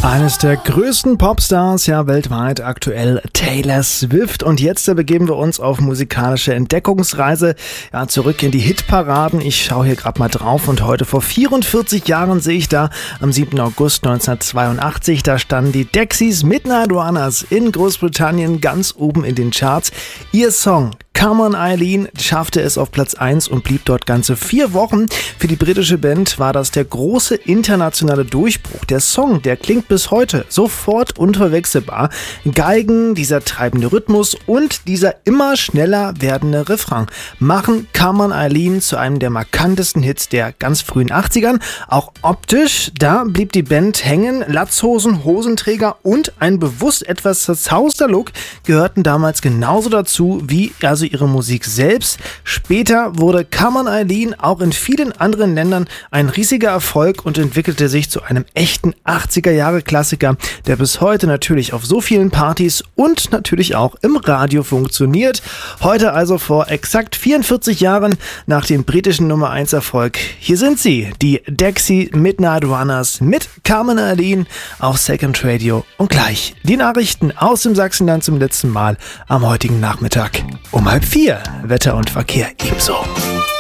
Eines der größten Popstars, ja weltweit aktuell, Taylor Swift. Und jetzt begeben wir uns auf musikalische Entdeckungsreise, ja zurück in die Hitparaden. Ich schaue hier gerade mal drauf und heute vor 44 Jahren sehe ich da am 7. August 1982, da standen die Dexys Midnight Runners in Großbritannien ganz oben in den Charts. Ihr Song Come on Eileen schaffte es auf Platz 1 und blieb dort ganze 4 Wochen. Für die britische Band war das der große internationale Durchbruch. Der Song, der klingt bis heute sofort unverwechselbar. Geigen, dieser treibende Rhythmus und dieser immer schneller werdende Refrain machen Come on Eileen zu einem der markantesten Hits der ganz frühen 80ern. Auch optisch, da blieb die Band hängen. Latzhosen, Hosenträger und ein bewusst etwas zerzauster Look gehörten damals genauso dazu wie ihre Musik selbst. Später wurde Come on Eileen auch in vielen anderen Ländern ein riesiger Erfolg und entwickelte sich zu einem echten 80er-Jahre-Klassiker, der bis heute natürlich auf so vielen Partys und natürlich auch im Radio funktioniert. Heute also vor exakt 44 Jahren nach dem britischen Nummer 1 Erfolg. Hier sind sie, die Dexys Midnight Runners mit Come on Eileen auf Second Radio. Und gleich die Nachrichten aus dem Sachsenland zum letzten Mal am heutigen Nachmittag. Um 3:30. Wetter und Verkehr ebenso.